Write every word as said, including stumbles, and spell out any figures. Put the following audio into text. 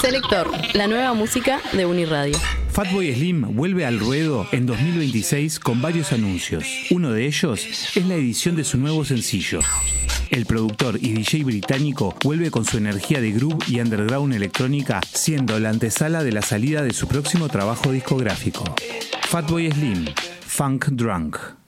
Selector, la nueva música de Uniradio. Fatboy Slim vuelve al ruedo en dos mil veintiséis con varios anuncios. Uno de ellos es la edición de su nuevo sencillo. El productor y D J británico vuelve con su energía de groove y underground electrónica, siendo la antesala de la salida de su próximo trabajo discográfico. Fatboy Slim, Funk Drunk.